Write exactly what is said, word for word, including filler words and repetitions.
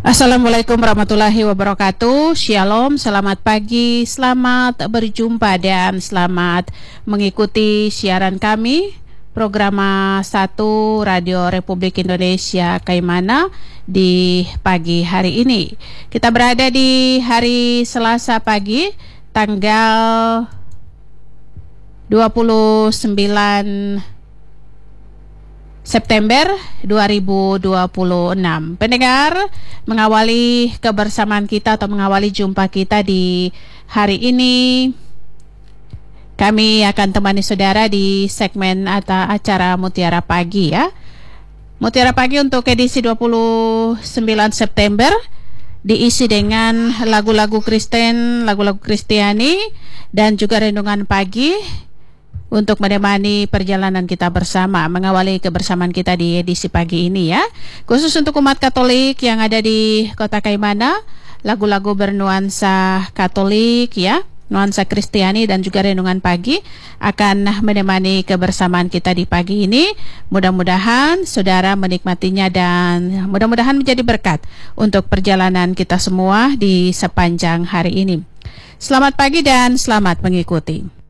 Assalamualaikum warahmatullahi wabarakatuh. Shalom, selamat pagi, selamat berjumpa dan selamat mengikuti siaran kami program satu Radio Republik Indonesia Kaimana di pagi hari ini. Kita berada di hari Selasa pagi tanggal dua puluh sembilan September dua ribu dua puluh enam. Pendengar, mengawali kebersamaan kita atau mengawali jumpa kita di hari ini, kami akan temani saudara di segmen atau acara Mutiara Pagi ya. Mutiara Pagi untuk edisi dua puluh sembilan September diisi dengan lagu-lagu Kristen, lagu-lagu Kristiani dan juga renungan pagi untuk menemani perjalanan kita bersama, mengawali kebersamaan kita di edisi pagi ini ya. Khusus untuk umat Katolik yang ada di Kota Kaimana, lagu-lagu bernuansa Katolik ya, nuansa Kristiani dan juga renungan pagi akan menemani kebersamaan kita di pagi ini. Mudah-mudahan saudara menikmatinya dan mudah-mudahan menjadi berkat untuk perjalanan kita semua di sepanjang hari ini. Selamat pagi dan selamat mengikuti.